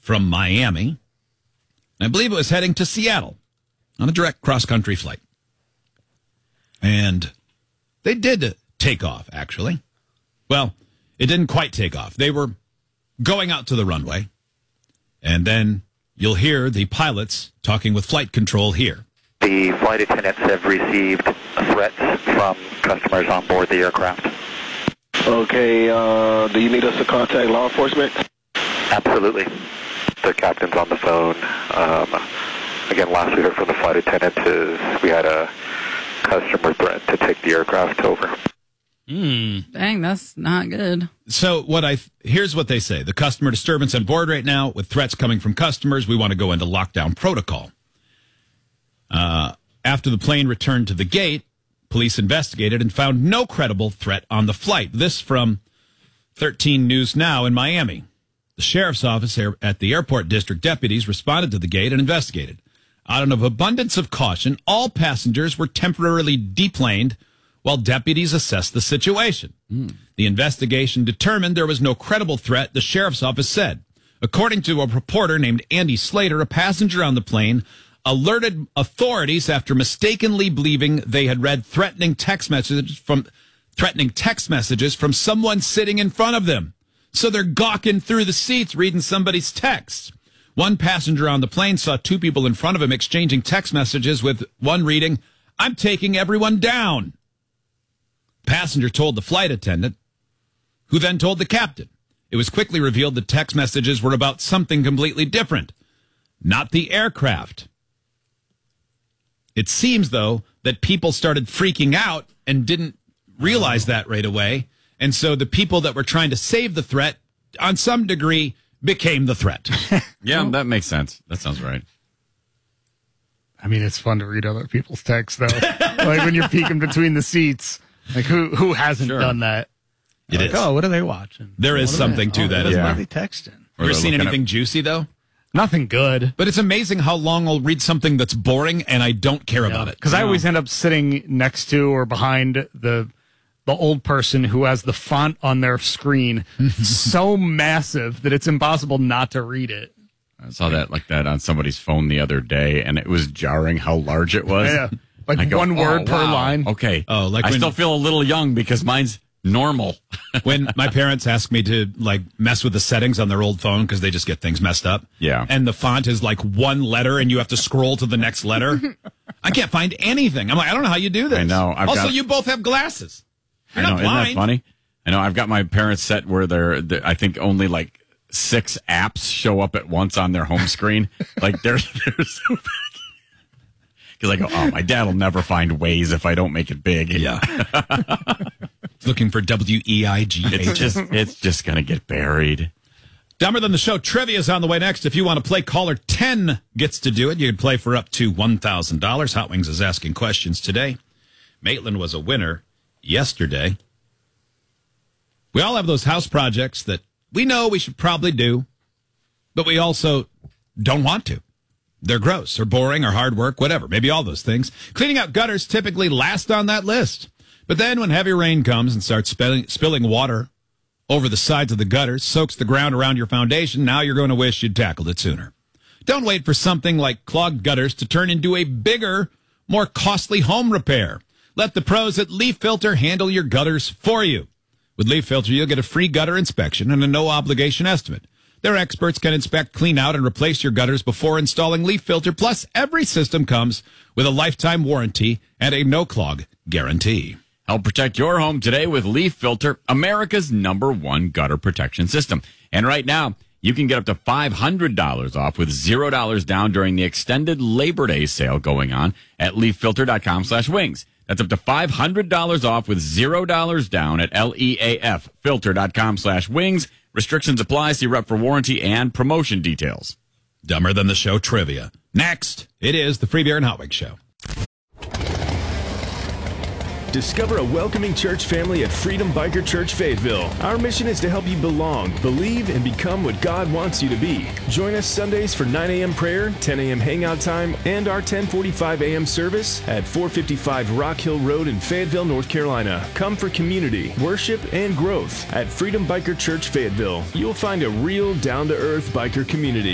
from Miami. I believe it was heading to Seattle on a direct cross-country flight. And they did take off, actually. Well, it didn't quite take off. They were going out to the runway, and then you'll hear the pilots talking with flight control here. The flight attendants have received threats from customers on board the aircraft. Okay, do you need us to contact law enforcement? Absolutely. The captain's on the phone. Again, last we heard from the flight attendants is we had a customer threat to take the aircraft over. Dang, that's not good. So here's what they say. The customer disturbance on board right now with threats coming from customers. We want to go into lockdown protocol. After the plane returned to the gate, police investigated and found no credible threat on the flight. This from 13 News Now in Miami. The sheriff's office at the airport district deputies responded to the gate and investigated. Out of abundance of caution, all passengers were temporarily deplaned while deputies assessed the situation. The investigation determined there was no credible threat, the sheriff's office said. According to a reporter named Andy Slater, a passenger on the plane alerted authorities after mistakenly believing they had read threatening text messages from someone sitting in front of them. So they're gawking through the seats reading somebody's texts. One passenger on the plane saw two people in front of him exchanging text messages with one reading, "I'm taking everyone down." Passenger told the flight attendant, who then told the captain. It was quickly revealed the text messages were about something completely different, not the aircraft. It seems, though, that people started freaking out and didn't realize that right away. And so the people that were trying to save the threat, on some degree, became the threat. Yeah, that makes sense. That sounds right. I mean, it's fun to read other people's texts, though. Like when you're peeking between the seats. Like, who hasn't done that? It like, is. oh, what are they watching? There is something to that, isn't What there? are they texting? Ever seen anything juicy, though? Nothing good. But it's amazing how long I'll read something that's boring and I don't care about it. Because I always end up sitting next to or behind the old person who has the font on their screen so massive that it's impossible not to read it. I saw that on somebody's phone the other day, and it was jarring how large it was. Yeah. Like one word per line. Okay. Oh, like I still feel a little young because mine's normal. When my parents ask me to mess with the settings on their old phone because they just get things messed up. Yeah. And the font is like one letter and you have to scroll to the next letter. I can't find anything. I'm like, I don't know how you do this. I know. You both have glasses. You're I know. not Isn't blind. that funny? I know. I've got my parents set where they're I think only like 6 apps show up at once on their home screen. Like they're so big. Because I go, oh, my dad will never find Waze if I don't make it big. Yeah. Looking for WEIGH. It's just going to get buried. Dumber Than the Show trivia is on the way next. If you want to play, caller 10 gets to do it. You can play for up to $1,000. Hot Wings is asking questions today. Maitland was a winner yesterday. We all have those house projects that we know we should probably do, but we also don't want to. They're gross or boring or hard work, whatever. Maybe all those things. Cleaning out gutters typically last on that list. But then when heavy rain comes and starts spilling water over the sides of the gutters, soaks the ground around your foundation, now you're going to wish you'd tackled it sooner. Don't wait for something like clogged gutters to turn into a bigger, more costly home repair. Let the pros at Leaf Filter handle your gutters for you. With Leaf Filter, you'll get a free gutter inspection and a no-obligation estimate. Their experts can inspect, clean out, and replace your gutters before installing Leaf Filter. Plus, every system comes with a lifetime warranty and a no-clog guarantee. Help protect your home today with Leaf Filter, America's #1 gutter protection system. And right now, you can get up to $500 off with $0 down during the extended Labor Day sale going on at leaffilter.com/wings. That's up to $500 off with $0 down at leaffilter.com/wings. Restrictions apply. See rep for warranty and promotion details. Dumber Than the Show trivia. Next, it is the Free Beer and Hot Wings Show. Discover a welcoming church family at Freedom Biker Church Fayetteville. Our mission is to help you belong, believe, and become what God wants you to be. Join us Sundays for 9 a.m. prayer, 10 a.m. hangout time, and our 10:45 a.m. service at 455 Rock Hill Road in Fayetteville, North Carolina. Come for community, worship, and growth at Freedom Biker Church Fayetteville. You'll find a real, down-to-earth biker community.